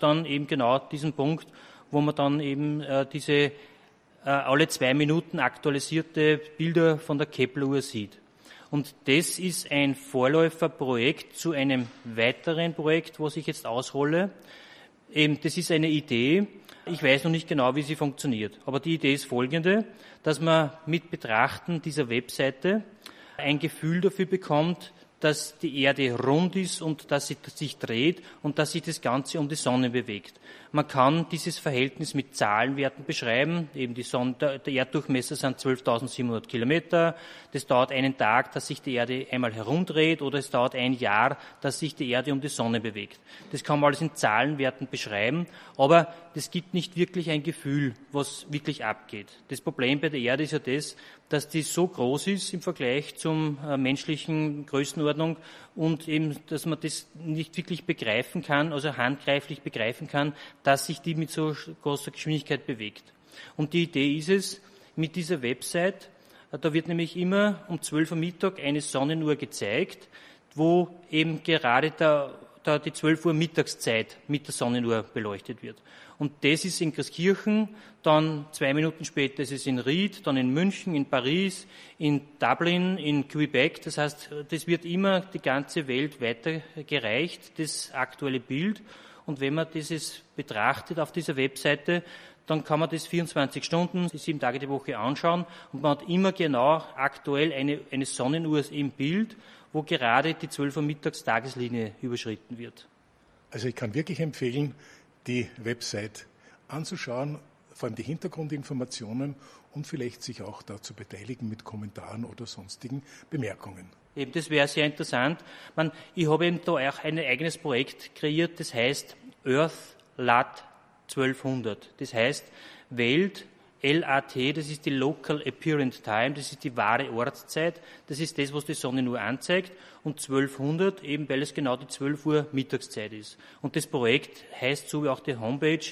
dann eben genau diesen Punkt, wo man dann eben diese alle 2 Minuten aktualisierte Bilder von der Kepler-Uhr sieht. Und das ist ein Vorläuferprojekt zu einem weiteren Projekt, was ich jetzt ausrolle. Das ist eine Idee. Ich weiß noch nicht genau, wie sie funktioniert. Aber die Idee ist folgende, dass man mit Betrachten dieser Webseite ein Gefühl dafür bekommt, dass die Erde rund ist und dass sie sich dreht und dass sich das Ganze um die Sonne bewegt. Man kann dieses Verhältnis mit Zahlenwerten beschreiben. Eben die Sonne, der Erddurchmesser sind 12.700 Kilometer. Das dauert einen Tag, dass sich die Erde einmal herumdreht, oder es dauert ein Jahr, dass sich die Erde um die Sonne bewegt. Das kann man alles in Zahlenwerten beschreiben, aber das gibt nicht wirklich ein Gefühl, was wirklich abgeht. Das Problem bei der Erde ist ja das, dass die so groß ist im Vergleich zum menschlichen Größenordnung und eben, dass man das nicht wirklich begreifen kann, also handgreiflich begreifen kann, dass sich die mit so großer Geschwindigkeit bewegt. Und die Idee ist es, mit dieser Website, da wird nämlich immer um 12 Uhr Mittag eine Sonnenuhr gezeigt, wo eben gerade die 12 Uhr Mittagszeit mit der Sonnenuhr beleuchtet wird. Und das ist in Christkirchen, dann 2 Minuten später ist es in Ried, dann in München, in Paris, in Dublin, in Quebec. Das heißt, das wird immer die ganze Welt weitergereicht, das aktuelle Bild. Und wenn man dieses betrachtet auf dieser Webseite, dann kann man das 24 Stunden, 7 Tage die Woche anschauen und man hat immer genau aktuell eine Sonnenuhr im Bild, wo gerade die 12 Uhr Mittagstageslinie überschritten wird. Also ich kann wirklich empfehlen, die Website anzuschauen, vor allem die Hintergrundinformationen und vielleicht sich auch dazu beteiligen mit Kommentaren oder sonstigen Bemerkungen. Eben, das wäre sehr interessant. Ich habe eben da auch ein eigenes Projekt kreiert, das heißt Earth Lat 1200. Das heißt Welt LAT, das ist die Local Apparent Time, das ist die wahre Ortszeit, das ist das, was die Sonne nur anzeigt, und 1200, eben weil es genau die 12 Uhr Mittagszeit ist. Und das Projekt heißt, so wie auch die Homepage,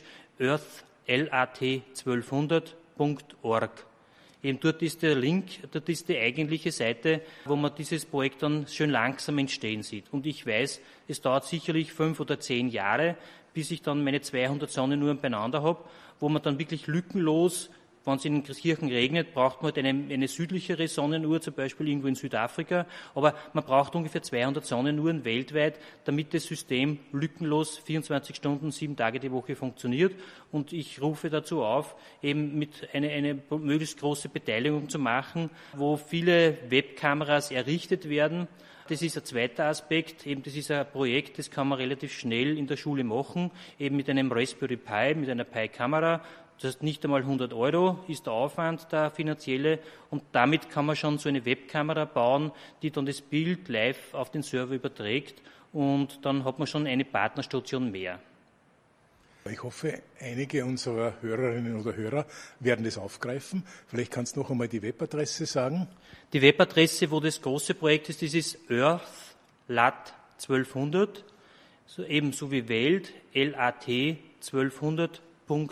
earthlat1200.org. Eben dort ist der Link, dort ist die eigentliche Seite, wo man dieses Projekt dann schön langsam entstehen sieht. Und ich weiß, es dauert sicherlich 5 oder 10 Jahre, bis ich dann meine 200 Sonnenuhren beieinander habe, wo man dann wirklich lückenlos, wenn es in Christkirchen regnet, braucht man halt eine südlichere Sonnenuhr, zum Beispiel irgendwo in Südafrika, aber man braucht ungefähr 200 Sonnenuhren weltweit, damit das System lückenlos 24 Stunden, 7 Tage die Woche funktioniert. Und ich rufe dazu auf, eben mit eine möglichst große Beteiligung zu machen, wo viele Webkameras errichtet werden. Das ist ein zweiter Aspekt, eben das ist ein Projekt, das kann man relativ schnell in der Schule machen, eben mit einem Raspberry Pi, mit einer Pi-Kamera. Das heißt, nicht einmal 100 € ist der Aufwand, der finanzielle, und damit kann man schon so eine Webkamera bauen, die dann das Bild live auf den Server überträgt, und dann hat man schon eine Partnerstation mehr. Ich hoffe, einige unserer Hörerinnen oder Hörer werden das aufgreifen. Vielleicht kannst du noch einmal die Webadresse sagen. Die Webadresse, wo das große Projekt ist, das ist earthlat 1200, so ebenso wie Welt, LAT 1200.org.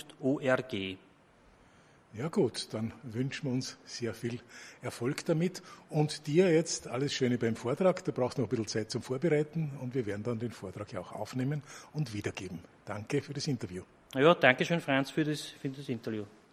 Ja gut, dann wünschen wir uns sehr viel Erfolg damit und dir jetzt alles Schöne beim Vortrag. Du brauchst noch ein bisschen Zeit zum Vorbereiten und wir werden dann den Vortrag ja auch aufnehmen und wiedergeben. Danke für das Interview. Ja, danke schön, Franz, für das Interview.